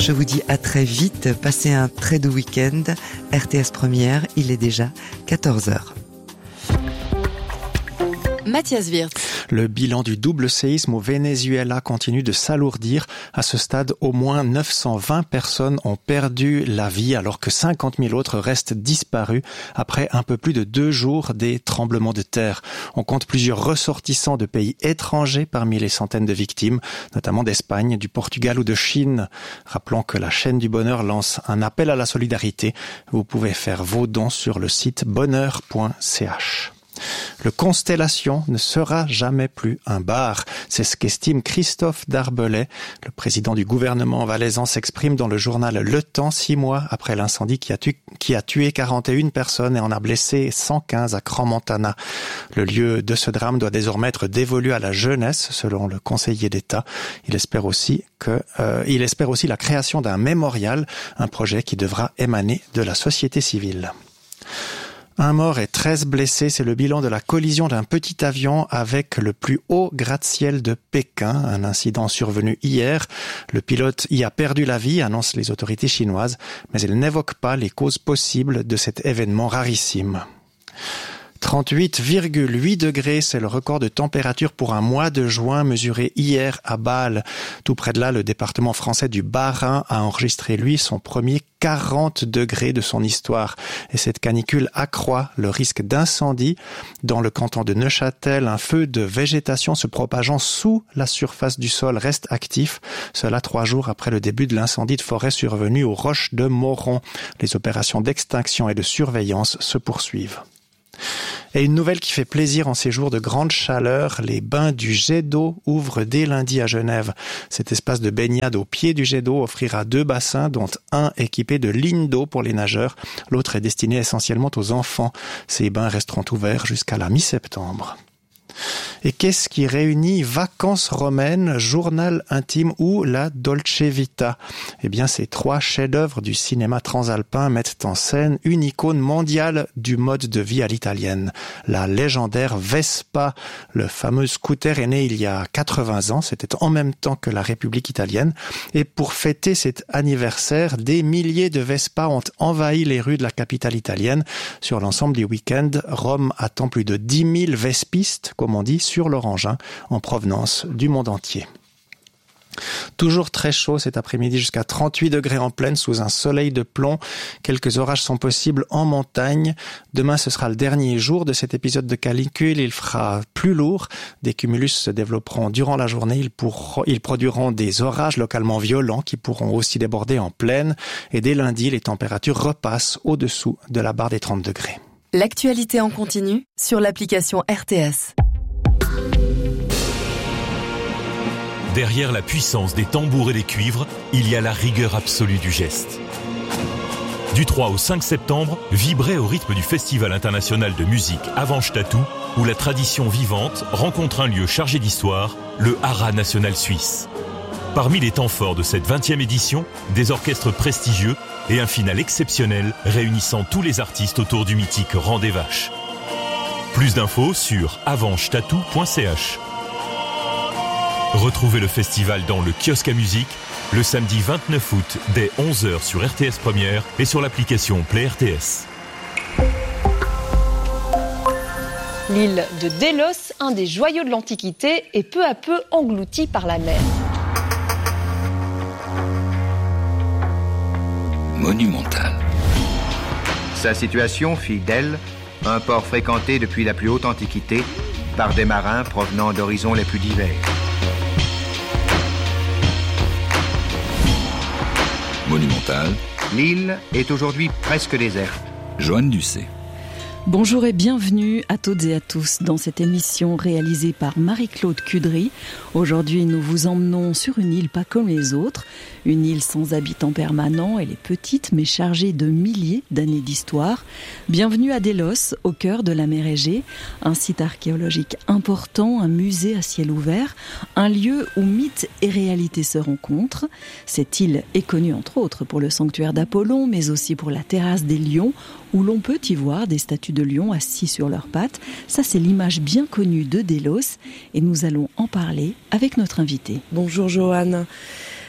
Je vous dis à très vite, passez un très doux week-end. RTS Première, il est déjà 14h. Mathias Wirtz. Le bilan du double séisme au Venezuela continue de s'alourdir. À ce stade, au moins 920 personnes ont perdu la vie alors que 50 000 autres restent disparus après un peu plus de 2 jours des tremblements de terre. On compte plusieurs ressortissants de pays étrangers parmi les centaines de victimes, notamment d'Espagne, du Portugal ou de Chine. Rappelons que la chaîne du bonheur lance un appel à la solidarité. Vous pouvez faire vos dons sur le site bonheur.ch. Le Constellation ne sera jamais plus un bar. C'est ce qu'estime Christophe Darbelay. Le président du gouvernement valaisan s'exprime dans le journal Le Temps 6 mois après l'incendie qui a tué 41 personnes et en a blessé 115 à Crans-Montana. Le lieu de ce drame doit désormais être dévolu à la jeunesse, selon le conseiller d'État. Il espère aussi la création d'un mémorial, un projet qui devra émaner de la société civile. 1 mort et 13 blessés, c'est le bilan de la collision d'un petit avion avec le plus haut gratte-ciel de Pékin. Un incident survenu hier. Le pilote y a perdu la vie, annoncent les autorités chinoises, mais elles n'évoquent pas les causes possibles de cet événement rarissime. 38,8 degrés, c'est le record de température pour un mois de juin mesuré hier à Bâle. Tout près de là, le département français du Bas-Rhin a enregistré, lui, son premier 40 degrés de son histoire. Et cette canicule accroît le risque d'incendie. Dans le canton de Neuchâtel, un feu de végétation se propageant sous la surface du sol reste actif. Cela 3 jours après le début de l'incendie de forêt survenu aux Roches de Moron. Les opérations d'extinction et de surveillance se poursuivent. Et une nouvelle qui fait plaisir en ces jours de grande chaleur, les bains du jet d'eau ouvrent dès lundi à Genève. Cet espace de baignade au pied du jet d'eau offrira 2 bassins, dont un équipé de lignes d'eau pour les nageurs. L'autre est destiné essentiellement aux enfants. Ces bains resteront ouverts jusqu'à la mi-septembre. Et qu'est-ce qui réunit Vacances romaines, Journal intime ou la Dolce Vita ? Eh bien, ces 3 chefs-d'œuvre du cinéma transalpin mettent en scène une icône mondiale du mode de vie à l'italienne. La légendaire Vespa, le fameux scooter est né il y a 80 ans. C'était en même temps que la République italienne. Et pour fêter cet anniversaire, des milliers de Vespa ont envahi les rues de la capitale italienne. Sur l'ensemble du week-end, Rome attend plus de 10 000 vespistes, comme on dit, sur leur engin, en provenance du monde entier. Toujours très chaud cet après-midi, jusqu'à 38 degrés en pleine sous un soleil de plomb. Quelques orages sont possibles en montagne. Demain, ce sera le dernier jour de cet épisode de canicule. Il fera plus lourd. Des cumulus se développeront durant la journée. Ils produiront des orages localement violents qui pourront aussi déborder en plaine. Et dès lundi, les températures repassent au-dessous de la barre des 30 degrés. L'actualité en continu sur l'application RTS. Derrière la puissance des tambours et des cuivres, il y a la rigueur absolue du geste. Du 3 au 5 septembre, vibrez au rythme du Festival international de musique Avanche Tatou, où la tradition vivante rencontre un lieu chargé d'histoire, le Haras national suisse. Parmi les temps forts de cette 20e édition, des orchestres prestigieux et un final exceptionnel réunissant tous les artistes autour du mythique Rang des Vaches. Plus d'infos sur avanchetatou.ch. Retrouvez le festival dans le kiosque à musique le samedi 29 août dès 11h sur RTS Première et sur l'application Play RTS. L'île de Délos, un des joyaux de l'Antiquité, est peu à peu engloutie par la mer. Monumental. Sa situation fit d'elle un port fréquenté depuis la plus haute antiquité par des marins provenant d'horizons les plus divers. Monumental. L'île est aujourd'hui presque déserte. Joanne Ducé. Bonjour et bienvenue à toutes et à tous dans cette émission réalisée par Marie-Claude Cudry. Aujourd'hui, nous vous emmenons sur une île pas comme les autres, une île sans habitants permanents. Elle est petite mais chargée de milliers d'années d'histoire. Bienvenue à Délos, au cœur de la mer Égée, un site archéologique important, un musée à ciel ouvert, un lieu où mythe et réalité se rencontrent. Cette île est connue entre autres pour le sanctuaire d'Apollon, mais aussi pour la terrasse des lions, où l'on peut y voir des statues de lions assis sur leurs pattes. Ça, c'est l'image bien connue de Délos et nous allons en parler avec notre invité. Bonjour Joanne.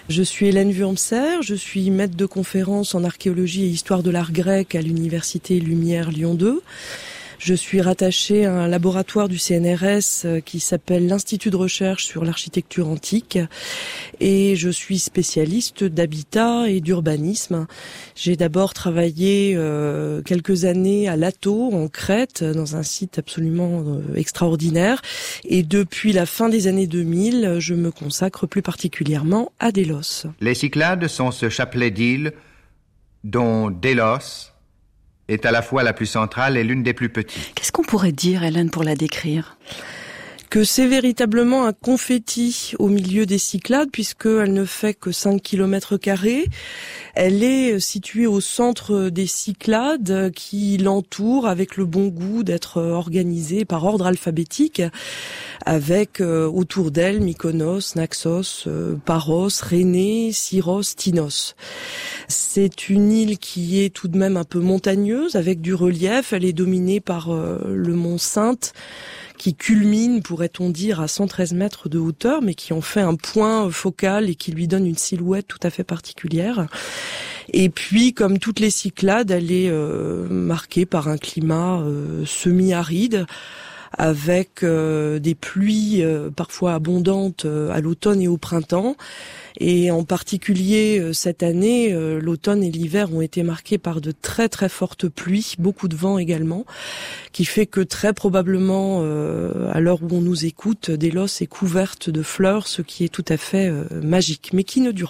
Je suis Hélène Wurmser, je suis maître de conférence en archéologie et histoire de l'art grec à l'université Lumière Lyon 2. Je suis rattachée à un laboratoire du CNRS qui s'appelle l'Institut de recherche sur l'architecture antique et je suis spécialiste d'habitat et d'urbanisme. J'ai d'abord travaillé quelques années à Lato, en Crète, dans un site absolument extraordinaire. Et depuis la fin des années 2000, je me consacre plus particulièrement à Délos. Les Cyclades sont ce chapelet d'îles dont Délos est à la fois la plus centrale et l'une des plus petites. Qu'est-ce qu'on pourrait dire, Hélène, pour la décrire ? Que c'est véritablement un confetti au milieu des Cyclades, puisqu'elle ne fait que 5 km². Elle est située au centre des Cyclades qui l'entourent avec le bon goût d'être organisée par ordre alphabétique, avec autour d'elle Mykonos, Naxos, Paros, Rhénée, Syros, Tinos. C'est une île qui est tout de même un peu montagneuse, avec du relief. Elle est dominée par le mont Sainte, qui culmine, pourrait-on dire, à 113 mètres de hauteur, mais qui en fait un point focal et qui lui donne une silhouette tout à fait particulière. Et puis, comme toutes les Cyclades, elle est marquée par un climat semi-aride, avec des pluies parfois abondantes à l'automne et au printemps. Et en particulier cette année, l'automne et l'hiver ont été marqués par de très très fortes pluies, beaucoup de vent également, qui fait que très probablement, à l'heure où on nous écoute, Délos est couverte de fleurs, ce qui est tout à fait magique, mais qui ne dure